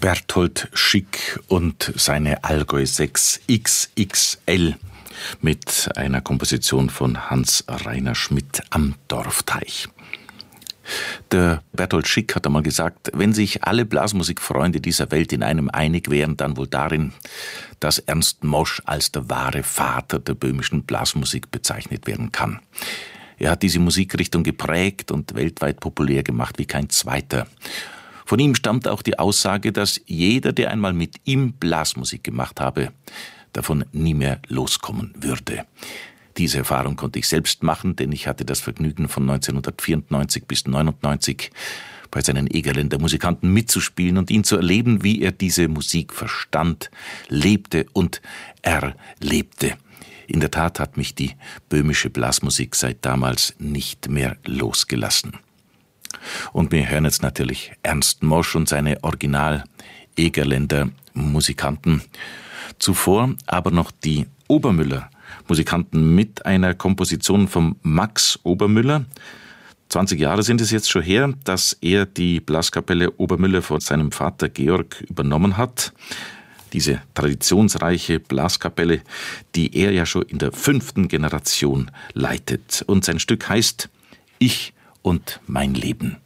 Bertold Schick und seine Allgäu 6 XXL mit einer Komposition von Hans-Rainer Schmidt am Dorfteich. Der Bertold Schick hat einmal gesagt, wenn sich alle Blasmusikfreunde dieser Welt in einem einig wären, dann wohl darin, dass Ernst Mosch als der wahre Vater der böhmischen Blasmusik bezeichnet werden kann. Er hat diese Musikrichtung geprägt und weltweit populär gemacht wie kein zweiter. Von ihm stammt auch die Aussage, dass jeder, der einmal mit ihm Blasmusik gemacht habe, davon nie mehr loskommen würde. Diese Erfahrung konnte ich selbst machen, denn ich hatte das Vergnügen, von 1994 bis 1999 bei seinen Egerländer Musikanten mitzuspielen und ihn zu erleben, wie er diese Musik verstand, lebte und erlebte. In der Tat hat mich die böhmische Blasmusik seit damals nicht mehr losgelassen. Und wir hören jetzt natürlich Ernst Mosch und seine Original-Egerländer Musikanten. Zuvor aber noch die Obermüller Musikanten mit einer Komposition von Max Obermüller. 20 Jahre sind es jetzt schon her, dass er die Blaskapelle Obermüller von seinem Vater Georg übernommen hat. Diese traditionsreiche Blaskapelle, die er ja schon in der 5. Generation leitet. Und sein Stück heißt Ich und mein Leben.